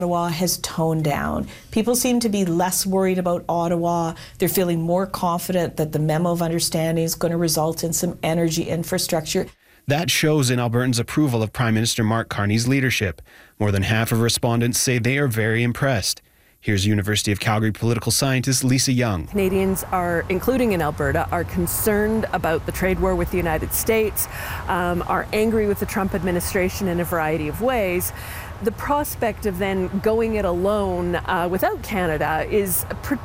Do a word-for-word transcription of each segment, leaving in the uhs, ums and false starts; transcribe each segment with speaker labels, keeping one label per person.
Speaker 1: Ottawa has toned down. People seem to be less worried about Ottawa. They're feeling more confident that the memo of understanding is going to result in some energy infrastructure.
Speaker 2: That shows in Albertans' approval of Prime Minister Mark Carney's leadership. More than half of respondents say they are very impressed. Here's University of Calgary political scientist Lisa Young.
Speaker 3: Canadians are, including in Alberta, are concerned about the trade war with the United States, um, are angry with the Trump administration in a variety of ways. The prospect of then going it alone uh, without Canada is,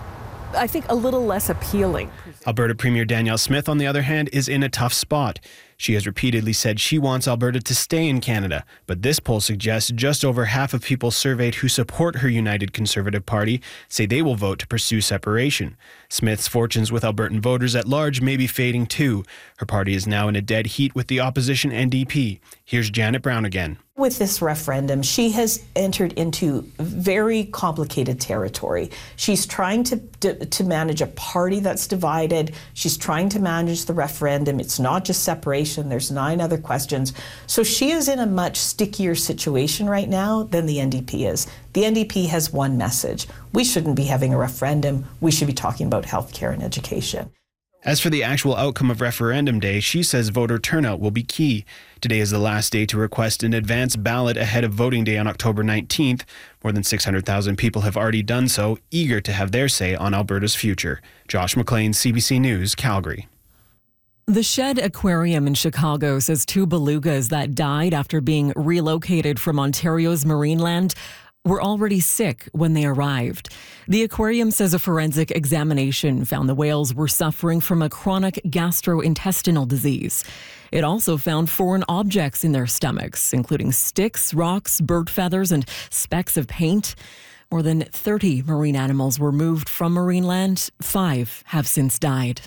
Speaker 3: I think, a little less appealing.
Speaker 2: Alberta Premier Danielle Smith, on the other hand, is in a tough spot. She has repeatedly said she wants Alberta to stay in Canada, but this poll suggests just over half of people surveyed who support her United Conservative Party say they will vote to pursue separation. Smith's fortunes with Albertan voters at large may be fading too. Her party is now in a dead heat with the opposition N D P. Here's Janet Brown again.
Speaker 1: With this referendum, she has entered into very complicated territory. She's trying to, to, to manage a party that's divided. She's trying to manage the referendum. It's not just separation. There's nine other questions. So she is in a much stickier situation right now than the N D P is. The N D P has one message. We shouldn't be having a referendum. We should be talking about healthcare and education.
Speaker 2: As for the actual outcome of referendum day, she says voter turnout will be key. Today is the last day to request an advance ballot ahead of voting day on October nineteenth. More than six hundred thousand people have already done so, eager to have their say on Alberta's future. Josh McLean, C B C News, Calgary.
Speaker 4: The Shed Aquarium in Chicago says two belugas that died after being relocated from Ontario's Marineland were already sick when they arrived. The aquarium says a forensic examination found the whales were suffering from a chronic gastrointestinal disease. It also found foreign objects in their stomachs, including sticks, rocks, bird feathers, and specks of paint. More than thirty marine animals were moved from Marineland. Five have since died.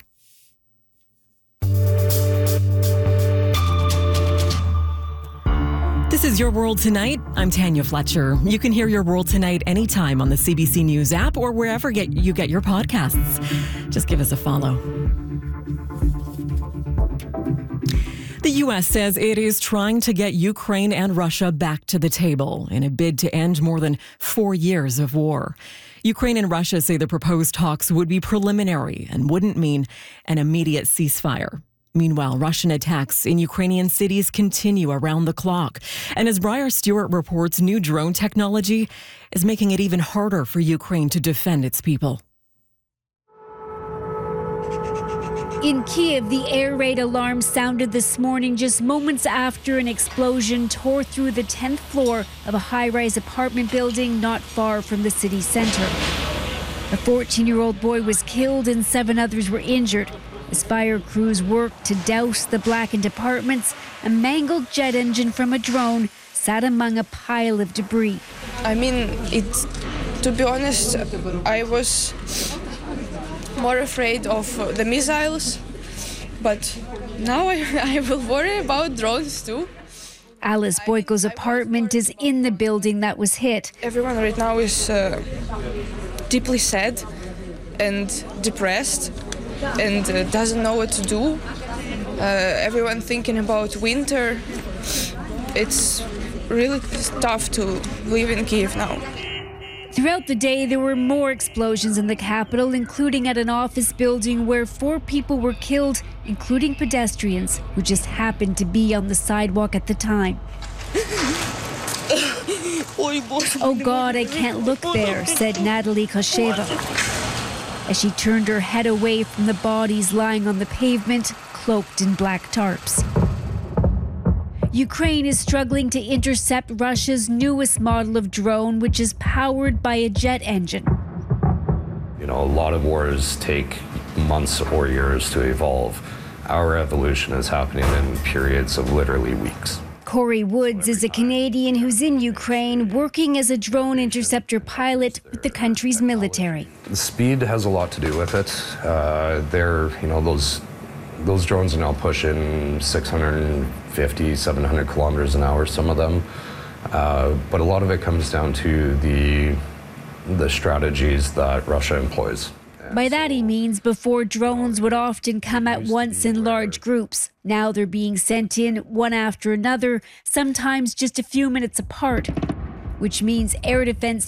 Speaker 4: This is Your World Tonight. I'm Tanya Fletcher. You can hear Your World Tonight anytime on the C B C News app or wherever get you get your podcasts. Just give us a follow. The U S says it is trying to get Ukraine and Russia back to the table in a bid to end more than four years of war. Ukraine and Russia say the proposed talks would be preliminary and wouldn't mean an immediate ceasefire. Meanwhile, Russian attacks in Ukrainian cities continue around the clock. And as Briar Stewart reports, new drone technology is making it even harder for Ukraine to defend its people.
Speaker 5: In Kyiv, the air raid alarm sounded this morning just moments after an explosion tore through the tenth floor of a high-rise apartment building not far from the city center. A fourteen-year-old boy was killed and seven others were injured as fire crews worked to douse the blackened apartments. A mangled jet engine from a drone sat among a pile of debris.
Speaker 6: I mean, it's, to be honest, I was more afraid of the missiles, but now I, I will worry about drones too.
Speaker 5: Alice Boyko's apartment is in the building that was hit.
Speaker 6: Everyone right now is uh, deeply sad and depressed and uh, doesn't know what to do. Uh, everyone thinking about winter. It's really tough to live in Kyiv now.
Speaker 5: Throughout the day, there were more explosions in the capital, including at an office building where four people were killed, including pedestrians who just happened to be on the sidewalk at the time. Oh God, I can't look there, said Natalie Kosheva, as she turned her head away from the bodies lying on the pavement, cloaked in black tarps. Ukraine is struggling to intercept Russia's newest model of drone, which is powered by a jet engine.
Speaker 7: You know, a lot of wars take months or years to evolve. Our evolution is happening in periods of literally weeks.
Speaker 5: Corey Woods is a Canadian who's in Ukraine working as a drone interceptor pilot with the country's military.
Speaker 7: The speed has a lot to do with it. Uh, they're, you know, those those drones are now pushing six hundred fifty, seven hundred kilometers an hour, some of them. Uh, but a lot of it comes down to the the strategies that Russia employs.
Speaker 5: By that he means before drones would often come at once in large groups. Now they're being sent in one after another, sometimes just a few minutes apart. which means air defense